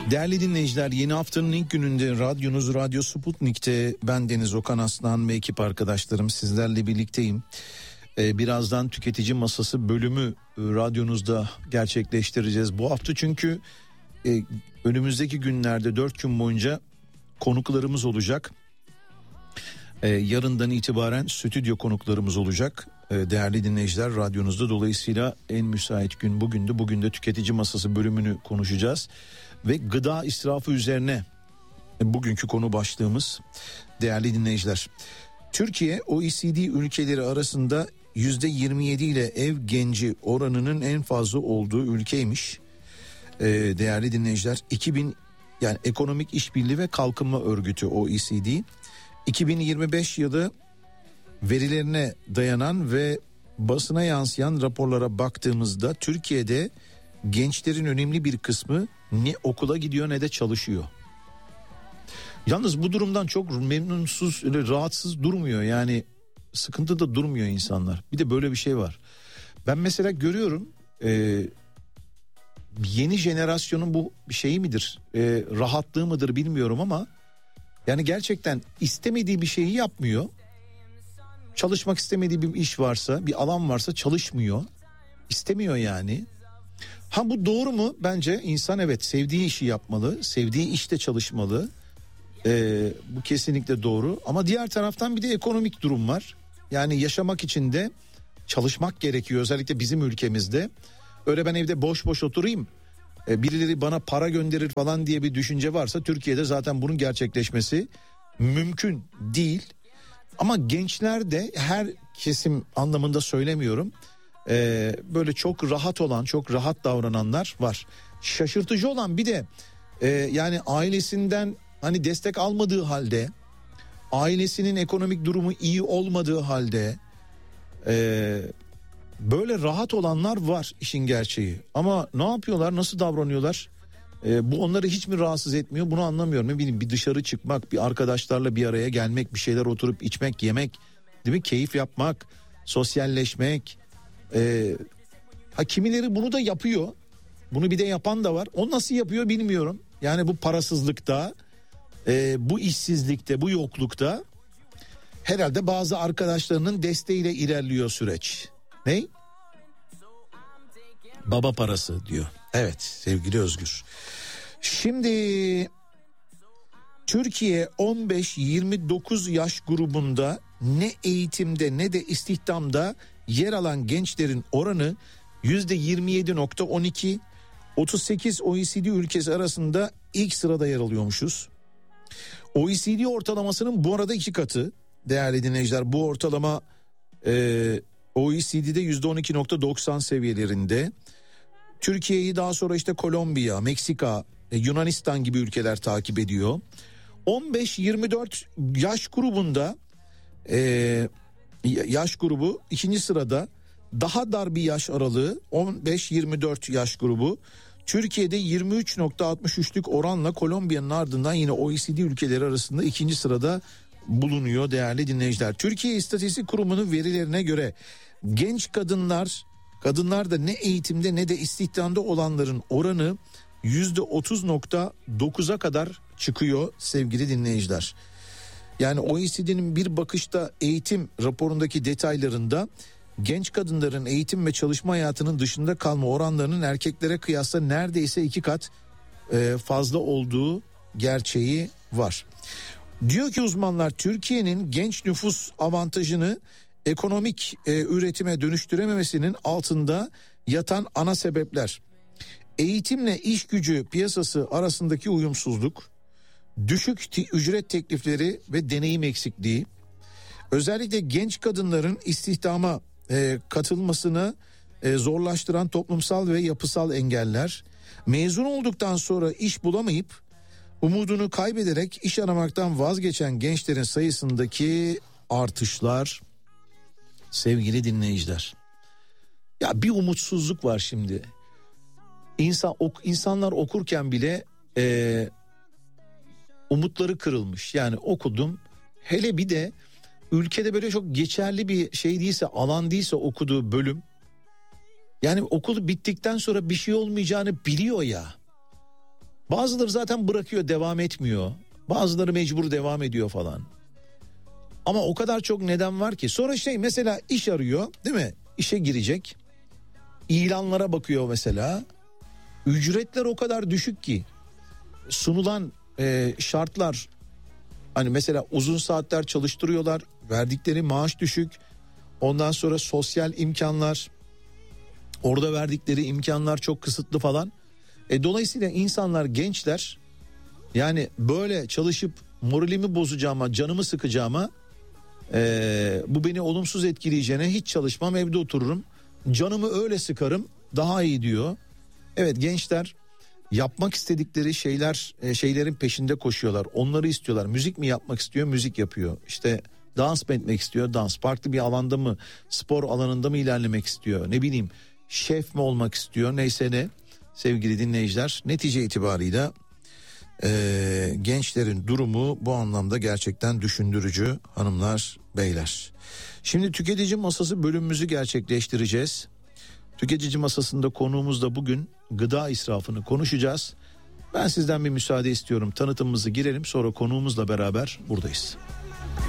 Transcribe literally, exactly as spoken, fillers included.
Değerli dinleyiciler, yeni haftanın ilk gününde radyonuz Radyo Sputnik'te ben Deniz Okan Aslan ve ekip arkadaşlarım sizlerle birlikteyim. Ee, birazdan tüketici masası bölümü e, radyonuzda gerçekleştireceğiz bu hafta, çünkü e, önümüzdeki günlerde dört gün boyunca konuklarımız olacak. Ee, yarından itibaren stüdyo konuklarımız olacak. Ee, değerli dinleyiciler, radyonuzda, dolayısıyla en müsait gün bugündü. Bugün de tüketici masası bölümünü konuşacağız. Ve gıda israfı üzerine bugünkü konu başlığımız. Değerli dinleyiciler, Türkiye O E C D ülkeleri arasında yüzde yirmi yedi ile ev genci oranının en fazla olduğu ülkeymiş. Ee, değerli dinleyiciler, iki bin yani Ekonomik İşbirliği ve Kalkınma Örgütü O E C D iki bin yirmi beş yılı verilerine dayanan ve basına yansıyan raporlara baktığımızda Türkiye'de gençlerin önemli bir kısmı ne okula gidiyor ne de çalışıyor. Yalnız bu durumdan çok memnunsuz, öyle rahatsız durmuyor, yani sıkıntı da durmuyor insanlar. Bir de böyle bir şey var. Ben mesela görüyorum, e, yeni jenerasyonun bu şeyi midir, e, rahatlığı mıdır bilmiyorum ama yani gerçekten istemediği bir şeyi yapmıyor. Çalışmak istemediği bir iş varsa, bir alan varsa çalışmıyor. İstemiyor yani. Ha, bu doğru mu? Bence insan evet sevdiği işi yapmalı, sevdiği işte çalışmalı. Ee, bu kesinlikle doğru. Ama diğer taraftan bir de ekonomik durum var. Yani yaşamak için de çalışmak gerekiyor, özellikle bizim ülkemizde. Öyle ben evde boş boş oturayım, e, birileri bana para gönderir falan diye bir düşünce varsa Türkiye'de zaten bunun gerçekleşmesi mümkün değil. Ama gençler de, her kesim anlamında söylemiyorum, Ee, böyle çok rahat olan, çok rahat davrananlar var. Şaşırtıcı olan bir de e, yani ailesinden hani destek almadığı halde, ailesinin ekonomik durumu iyi olmadığı halde e, böyle rahat olanlar var, işin gerçeği. Ama ne yapıyorlar, nasıl davranıyorlar? E, bu onları hiç mi rahatsız etmiyor, bunu anlamıyorum. Ne bileyim, bir dışarı çıkmak, bir arkadaşlarla bir araya gelmek, bir şeyler oturup içmek, yemek, değil mi? Keyif yapmak, sosyalleşmek. Ee, ha kimileri bunu da yapıyor. Bunu bir de yapan da var. O nasıl yapıyor bilmiyorum. Yani bu parasızlıkta, e, bu işsizlikte, bu yoklukta herhalde bazı arkadaşlarının desteğiyle ilerliyor süreç. Ne? Baba parası diyor. Evet sevgili Özgür. Şimdi Türkiye on beş yirmi dokuz yaş grubunda ne eğitimde ne de istihdamda yer alan gençlerin oranı yüzde yirmi yedi nokta on iki, otuz sekiz O E C D ülkesi arasında ilk sırada yer alıyormuşuz. O E C D ortalamasının bu arada iki katı değerli dinleyiciler. Bu ortalama e, O E C D'de yüzde on iki nokta doksan seviyelerinde. Türkiye'yi daha sonra işte Kolombiya, Meksika, Yunanistan gibi ülkeler takip ediyor. on beş yirmi dört yaş grubunda e, yaş grubu ikinci sırada, daha dar bir yaş aralığı on beş yirmi dört yaş grubu. Türkiye'de yirmi üç nokta altmış üçlük oranla Kolombiya'nın ardından yine O E C D ülkeleri arasında ikinci sırada bulunuyor değerli dinleyiciler. Türkiye İstatistik Kurumu'nun verilerine göre genç kadınlar, kadınlar da ne eğitimde ne de istihdamda olanların oranı yüzde otuz nokta dokuza kadar çıkıyor sevgili dinleyiciler. Yani O E C D'nin bir bakışta eğitim raporundaki detaylarında genç kadınların eğitim ve çalışma hayatının dışında kalma oranlarının erkeklere kıyasla neredeyse iki kat fazla olduğu gerçeği var. Diyor ki uzmanlar, Türkiye'nin genç nüfus avantajını ekonomik e, üretime dönüştürememesinin altında yatan ana sebepler: eğitimle iş gücü piyasası arasındaki uyumsuzluk, düşük t- ücret teklifleri ve deneyim eksikliği, özellikle genç kadınların istihdama e, katılmasını e, zorlaştıran toplumsal ve yapısal engeller, mezun olduktan sonra iş bulamayıp umudunu kaybederek iş aramaktan vazgeçen gençlerin sayısındaki artışlar sevgili dinleyiciler. Ya bir umutsuzluk var şimdi. İnsan, ok, insanlar okurken bile e, umutları kırılmış. Yani okudum, hele bir de ülkede böyle çok geçerli bir şey değilse, alan değilse okuduğu bölüm, yani okul bittikten sonra bir şey olmayacağını biliyor ya. Bazıları zaten bırakıyor, devam etmiyor. Bazıları mecbur devam ediyor falan. Ama o kadar çok neden var ki. Sonra şey mesela iş arıyor değil mi? İşe girecek. İlanlara bakıyor mesela. Ücretler o kadar düşük ki. Sunulan e, şartlar, hani mesela uzun saatler çalıştırıyorlar. Verdikleri maaş düşük. Ondan sonra sosyal imkanlar, orada verdikleri imkanlar çok kısıtlı falan. E, dolayısıyla insanlar, gençler yani böyle çalışıp moralimi bozacağıma, canımı sıkacağıma, e, bu beni olumsuz etkileyeceğine hiç çalışmam, evde otururum. Canımı öyle sıkarım, daha iyi diyor. Evet, gençler yapmak istedikleri şeyler e, şeylerin peşinde koşuyorlar. Onları istiyorlar. Müzik mi yapmak istiyor? Müzik yapıyor. İşte dans mı etmek istiyor? Dans. Farklı bir alanda mı, spor alanında mı ilerlemek istiyor? Ne bileyim, şef mi olmak istiyor? Neyse ne, sevgili dinleyiciler. Netice itibarıyla e, gençlerin durumu bu anlamda gerçekten düşündürücü hanımlar, beyler. Şimdi tüketici masası bölümümüzü gerçekleştireceğiz. Tüketici masasında konuğumuz da bugün gıda israfını konuşacağız. Ben sizden bir müsaade istiyorum. Tanıtımımızı girelim, sonra konuğumuzla beraber buradayız.